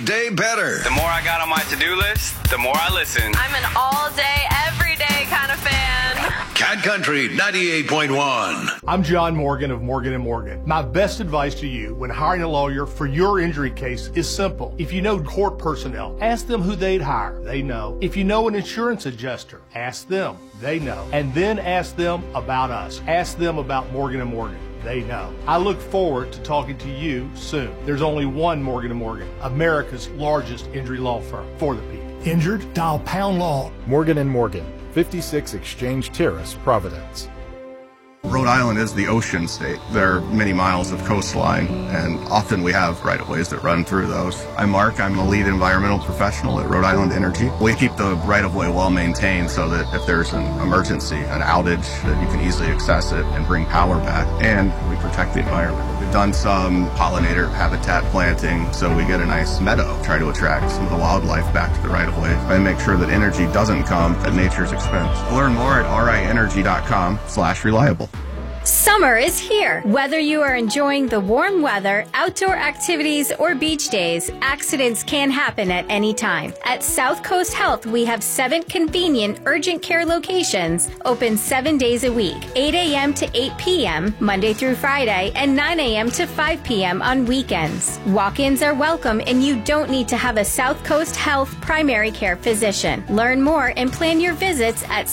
Day better. The more I got on my to-do list, the more I listen. I'm an all-day, everyday kind of fan. Cat Country 98.1. I'm John Morgan of Morgan & Morgan. My best advice to you when hiring a lawyer for your injury case is simple. If you know court personnel, ask them who they'd hire. They know. If you know an insurance adjuster, ask them. They know. And then ask them about us. Ask them about Morgan & Morgan. They know. I look forward to talking to you soon. There's only one Morgan & Morgan, America's largest injury law firm for the people. Injured? Dial Pound Law. Morgan & Morgan, 56 Exchange Terrace, Providence. Rhode Island is the ocean state. There are many miles of coastline, and often we have right-of-ways that run through those. I'm Mark. I'm a lead environmental professional at Rhode Island Energy. We keep the right-of-way well-maintained so that if there's an emergency, an outage, that you can easily access it and bring power back, and we protect the environment. We've done some pollinator habitat planting, so we get a nice meadow, try to attract some of the wildlife back to the right-of-way, and make sure that energy doesn't come at nature's expense. Learn more at rienergy.com/reliable. Summer is here. Whether you are enjoying the warm weather, outdoor activities, or beach days, accidents can happen at any time. At South Coast Health, we have 7 convenient urgent care locations open 7 days a week, 8 a.m. to 8 p.m., Monday through Friday, and 9 a.m. to 5 p.m. on weekends. Walk-ins are welcome, and you don't need to have a South Coast Health primary care physician. Learn more and plan your visits at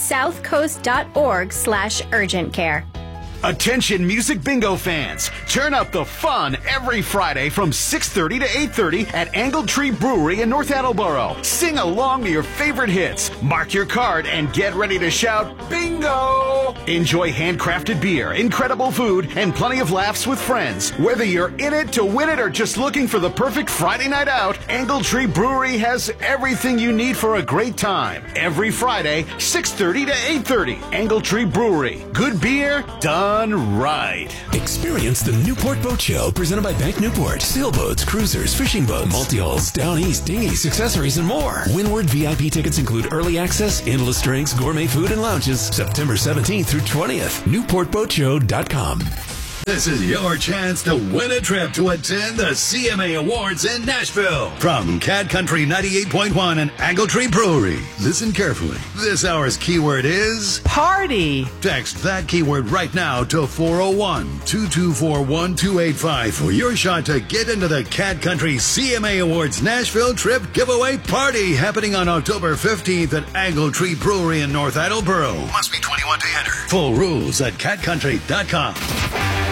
southcoast.org/urgent care. Attention music bingo fans. Turn up the fun every Friday from 6:30 to 8:30 at Angle Tree Brewery in North Attleboro. Sing along to your favorite hits. Mark your card and get ready to shout bingo. Enjoy handcrafted beer, incredible food, and plenty of laughs with friends. Whether you're in it to win it or just looking for the perfect Friday night out, Angle Tree Brewery has everything you need for a great time. Every Friday, 6:30 to 8:30. Angle Tree Brewery. Good beer done right. Experience the Newport Boat Show presented by Bank Newport. Sailboats, cruisers, fishing boats, multi-hulls, down east, dinghies, accessories, and more. Windward VIP tickets include early access, endless drinks, gourmet food, and lounges. September 17th through 20th. NewportBoatShow.com. This is your chance to win a trip to attend the CMA Awards in Nashville. From Cat Country 98.1 and Angle Tree Brewery. Listen carefully. This hour's keyword is party. Text that keyword right now to 401-224-1285 for your shot to get into the Cat Country CMA Awards Nashville Trip Giveaway Party happening on October 15th at Angle Tree Brewery in North Attleboro. Must be 21 to enter. Full rules at catcountry.com.